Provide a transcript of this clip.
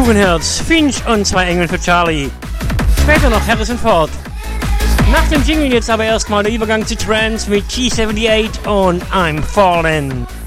Kuchenherz, Finch und zwei Engel für Charlie. Später noch Harrison Ford. Nach dem Jingle jetzt aber erstmal der Übergang zu Trance mit G78 und I'm Fallen.